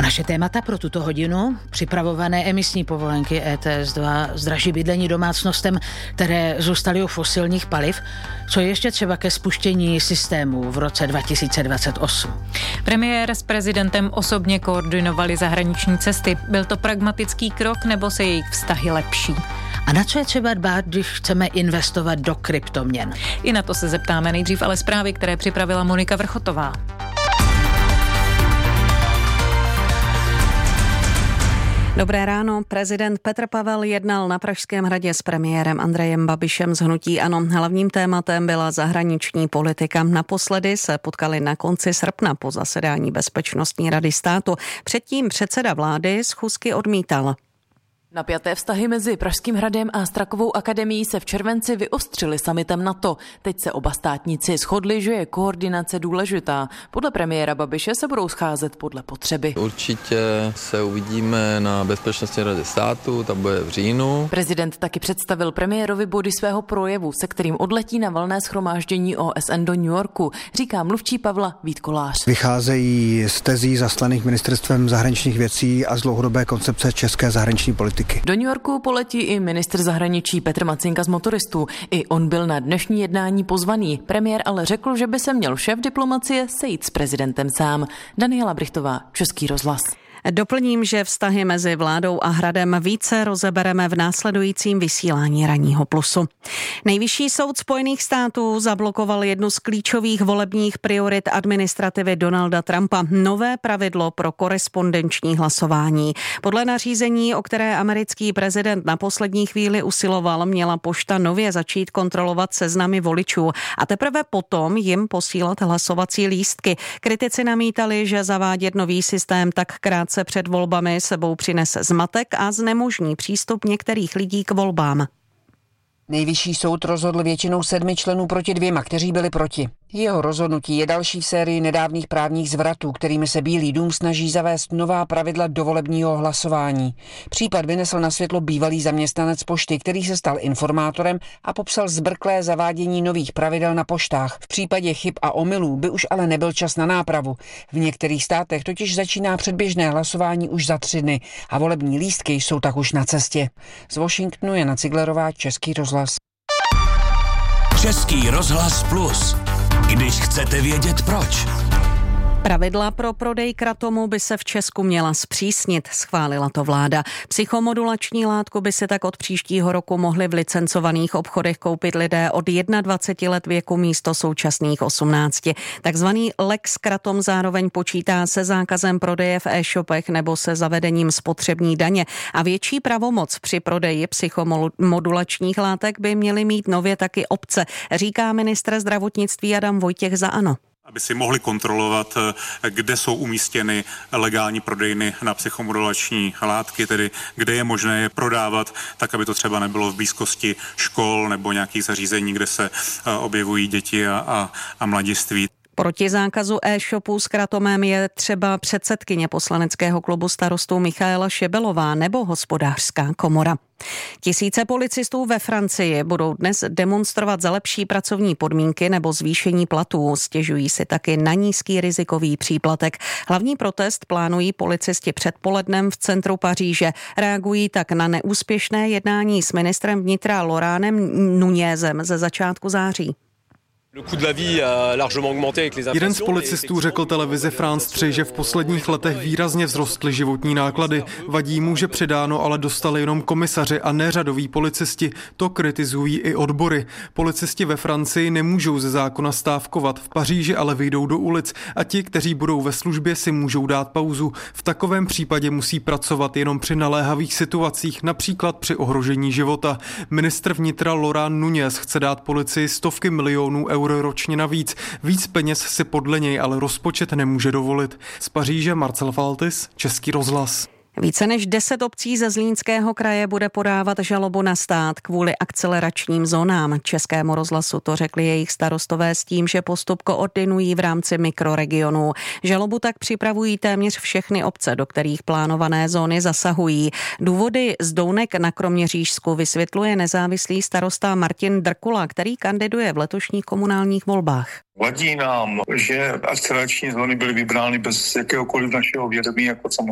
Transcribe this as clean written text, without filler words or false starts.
A naše témata pro tuto hodinu: připravované emisní povolenky ETS2, zdraží bydlení domácnostem, které zůstaly u fosilních paliv, co je ještě třeba ke spuštění systému v roce 2028. Premiér s prezidentem osobně koordinovali zahraniční cesty. Byl to pragmatický krok, nebo se jejich vztahy lepší? A na co je třeba dbát, když chceme investovat do kryptoměn? I na to se zeptáme, nejdřív ale zprávy, které připravila Monika Vrchotová. Dobré ráno. Prezident Petr Pavel jednal na Pražském hradě s premiérem Andrejem Babišem z hnutí ANO. Hlavním tématem byla zahraniční politika. Naposledy se potkali na konci srpna po zasedání Bezpečnostní rady státu. Předtím předseda vlády schůzky odmítal. Napjaté vztahy mezi Pražským hradem a Strakovou akademií se v červenci vyostřily summitem NATO. Teď se oba státníci shodli, že je koordinace důležitá. Podle premiéra Babiše se budou scházet podle potřeby. Určitě se uvidíme na Bezpečnostní radě státu, ta bude v říjnu. Prezident taky představil premiérovi body svého projevu, se kterým odletí na valné shromáždění OSN do New Yorku, říká mluvčí Pavla Vít Kolář. Vycházejí z tezí zaslaných ministerstvem zahraničních věcí a z dlouhodobé koncepce české zahraniční politiky. Do New Yorku poletí i ministr zahraničí Petr Macinka z Motoristů. I on byl na dnešní jednání pozvaný. Premiér ale řekl, že by se měl šéf diplomacie sejít s prezidentem sám. Daniela Brichtová, Český rozhlas. Doplním, že vztahy mezi vládou a hradem více rozebereme v následujícím vysílání Ranního plusu. Nejvyšší soud Spojených států zablokoval jednu z klíčových volebních priorit administrativy Donalda Trumpa: nové pravidlo pro korespondenční hlasování. Podle nařízení, o které americký prezident na poslední chvíli usiloval, měla pošta nově začít kontrolovat seznamy voličů a teprve potom jim posílat hlasovací lístky. Kritici namítali, že zavádět nový systém tak krátce před volbami sebou přinese zmatek a znemožní přístup některých lidí k volbám. Nejvyšší soud rozhodl většinou 7 členů proti 2, kteří byli proti. Jeho rozhodnutí je další v sérii nedávných právních zvratů, kterými se Bílý dům snaží zavést nová pravidla do volebního hlasování. Případ vynesl na světlo bývalý zaměstnanec pošty, který se stal informátorem a popsal zbrklé zavádění nových pravidel na poštách. V případě chyb a omylů by už ale nebyl čas na nápravu. V některých státech totiž začíná předběžné hlasování už za 3 dny a volební lístky jsou tak už na cestě. Z Washingtonu Jana Ciglerová, Český rozhlas. Český rozhlas Plus. Když chcete vědět proč. Pravidla pro prodej kratomu by se v Česku měla zpřísnit, schválila to vláda. Psychomodulační látku by si tak od příštího roku mohli v licencovaných obchodech koupit lidé od 21 let věku místo současných 18. Takzvaný Lex Kratom zároveň počítá se zákazem prodeje v e-shopech nebo se zavedením spotřební daně a větší pravomoc při prodeji psychomodulačních látek by měly mít nově taky obce, říká ministr zdravotnictví Adam Vojtěch za ANO. Aby si mohli kontrolovat, kde jsou umístěny legální prodejny na psychomodulační látky, tedy kde je možné je prodávat, tak aby to třeba nebylo v blízkosti škol nebo nějakých zařízení, kde se objevují děti a mladiství. Proti zákazu e-shopů s kratomem je třeba předsedkyně poslaneckého klubu Starostů Michaela Šebelová nebo Hospodářská komora. Tisíce policistů ve Francii budou dnes demonstrovat za lepší pracovní podmínky nebo zvýšení platů. Stěžují si taky na nízký rizikový příplatek. Hlavní protest plánují policisti předpolednem v centru Paříže. Reagují tak na neúspěšné jednání s ministrem vnitra Laurentem Nunezem ze začátku září. Jeden z policistů řekl televizi France 3, že v posledních letech výrazně vzrostly životní náklady. Vadí mu, že přidáno ale dostali jenom komisaři a ne řadoví policisti. To kritizují i odbory. Policisti ve Francii nemůžou ze zákona stávkovat, v Paříži ale vyjdou do ulic a ti, kteří budou ve službě, si můžou dát pauzu. V takovém případě musí pracovat jenom při naléhavých situacích, například při ohrožení života. Ministr vnitra Laurent Nunez chce dát policii stovky milionů eur ročně navíc. Víc peněz si podle něj ale rozpočet nemůže dovolit. Z Paříže Marcel Faltis, Český rozhlas. Více než 10 obcí ze Zlínského kraje bude podávat žalobu na stát kvůli akceleračním zónám. Českému rozhlasu to řekli jejich starostové s tím, že postup koordinují v rámci mikroregionů. Žalobu tak připravují téměř všechny obce, do kterých plánované zóny zasahují. Důvody z Dounek na Kroměřížsku vysvětluje nezávislý starosta Martin Drkula, který kandiduje v letošních komunálních volbách. Vadí nám, že akcelerační zóny byly vybrány bez jakéhokoliv našeho vědomí, jako